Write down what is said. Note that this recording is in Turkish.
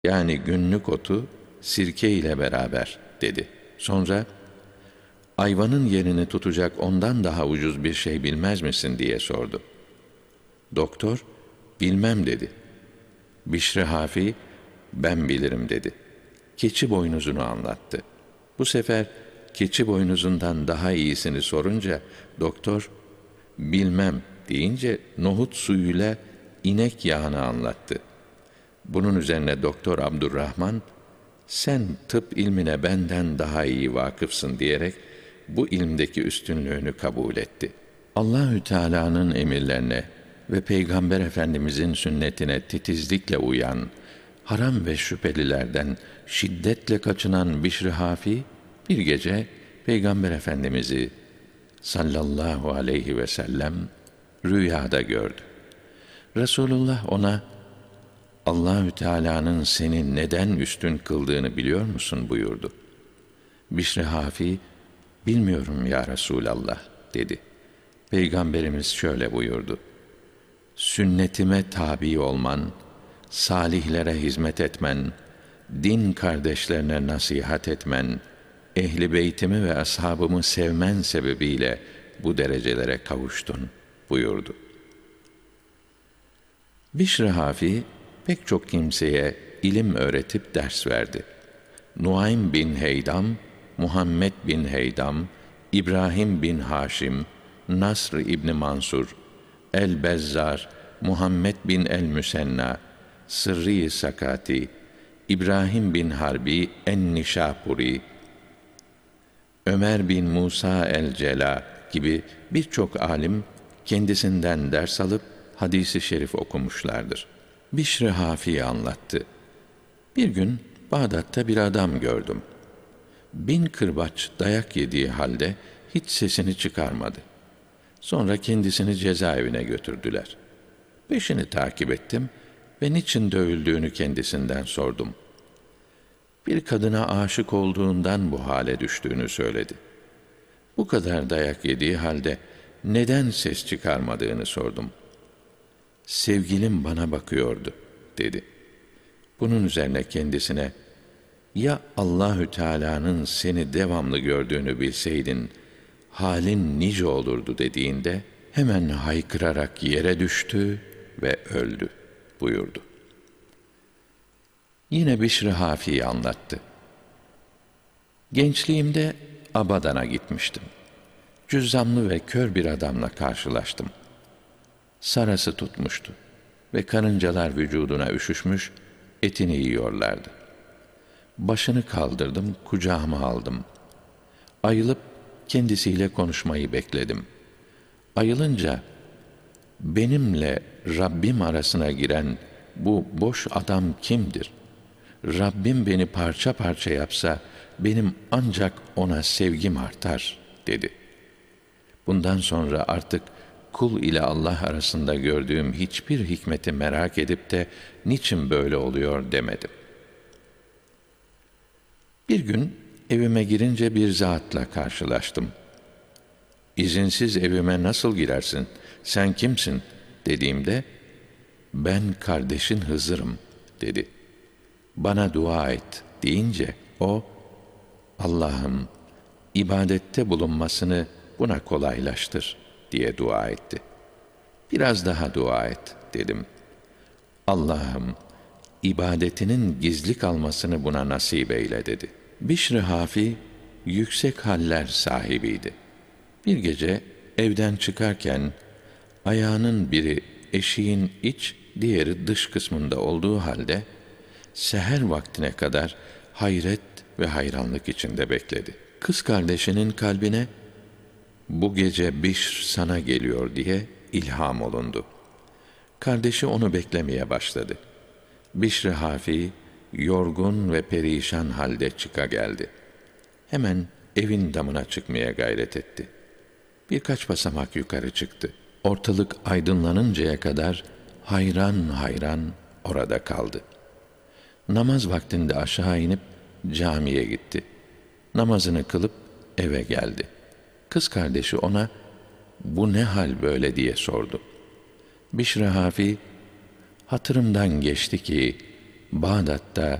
yani günlük otu sirke ile beraber dedi. Sonra ayvanın yerini tutacak ondan daha ucuz bir şey bilmez misin diye sordu. Doktor bilmem dedi. Bişri Hafi ben bilirim dedi. Keçi boynuzunu anlattı. Bu sefer keçi boynuzundan daha iyisini sorunca doktor bilmem deyince nohut suyuyla inek yağını anlattı. Bunun üzerine Doktor Abdurrahman sen tıp ilmine benden daha iyi vakıfsın diyerek bu ilmdeki üstünlüğünü kabul etti. Allahü Teala'nın emirlerine ve Peygamber Efendimizin sünnetine titizlikle uyan, haram ve şüphelilerden şiddetle kaçınan Bişr-i Hafi bir gece Peygamber Efendimiz'i sallallahu aleyhi ve sellem rüyada gördü. Resulullah ona Allahü Teala'nın seni neden üstün kıldığını biliyor musun buyurdu. Bişr-i Hafi bilmiyorum ya Resulallah dedi. Peygamberimiz şöyle buyurdu. Sünnetime tabi olman, salihlere hizmet etmen, din kardeşlerine nasihat etmen, ehli beytimi ve ashabımı sevmen sebebiyle bu derecelere kavuştun buyurdu. Bişr-i Hafi pek çok kimseye ilim öğretip ders verdi. Nuaym bin Heydam, Muhammed bin Heydam, İbrahim bin Haşim, Nasr İbni Mansur, El-Bezzar, Muhammed bin el-Müsenna, Sırrı Sakati, İbrahim bin Harbi en-Nişapuri, Ömer bin Musa el-Cela gibi birçok alim kendisinden ders alıp hadis-i şerif okumuşlardır. Bişr-i Hafi anlattı. Bir gün Bağdat'ta bir adam gördüm. 1000 kırbaç dayak yediği halde hiç sesini çıkarmadı. Sonra kendisini cezaevine götürdüler. Peşini takip ettim ve niçin dövüldüğünü kendisinden sordum. Bir kadına aşık olduğundan bu hale düştüğünü söyledi. Bu kadar dayak yediği halde neden ses çıkarmadığını sordum. Sevgilim bana bakıyordu dedi. Bunun üzerine kendisine ya Allahü Teala'nın seni devamlı gördüğünü bilseydin halin nice olurdu dediğinde hemen haykırarak yere düştü ve öldü buyurdu. Yine Bişr-i Hafi'yi anlattı. Gençliğimde Abadan'a gitmiştim. Cüzzamlı ve kör bir adamla karşılaştım. Sarası tutmuştu ve karıncalar vücuduna üşüşmüş, etini yiyorlardı. Başını kaldırdım, kucağıma aldım. Ayılıp kendisiyle konuşmayı bekledim. Ayılınca, benimle Rabbim arasına giren bu boş adam kimdir? Rabbim beni parça parça yapsa, benim ancak ona sevgim artar, dedi. Bundan sonra artık kul ile Allah arasında gördüğüm hiçbir hikmeti merak edip de niçin böyle oluyor demedim. Bir gün evime girince bir zatla karşılaştım. İzinsiz evime nasıl girersin? Sen kimsin? Dediğimde, ben kardeşin Hızır'ım, dedi. Bana dua et deyince o, Allah'ım ibadette bulunmasını buna kolaylaştır diye dua etti. Biraz daha dua et dedim. Allah'ım ibadetinin gizli kalmasını buna nasip eyle dedi. Bişr-i Hafi yüksek haller sahibiydi. Bir gece evden çıkarken ayağının biri eşiğin iç, diğeri dış kısmında olduğu halde seher vaktine kadar hayret ve hayranlık içinde bekledi. Kız kardeşinin kalbine bu gece Bişr sana geliyor diye ilham olundu. Kardeşi onu beklemeye başladı. Bişr-i Hafi yorgun ve perişan halde çıka geldi. Hemen evin damına çıkmaya gayret etti. Birkaç basamak yukarı çıktı. Ortalık aydınlanıncaya kadar hayran hayran orada kaldı. Namaz vaktinde aşağı inip camiye gitti. Namazını kılıp eve geldi. Kız kardeşi ona bu ne hal böyle diye sordu. Bişr-i Hafi hatırımdan geçti ki Bağdat'ta